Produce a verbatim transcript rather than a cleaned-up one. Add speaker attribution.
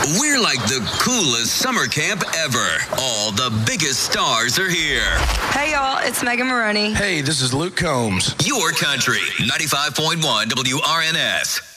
Speaker 1: We're like the coolest summer camp ever. All the biggest stars are here.
Speaker 2: Hey, y'all, it's Megan Maroney.
Speaker 3: Hey, this is Luke Combs.
Speaker 1: Your country, ninety-five point one W R N S.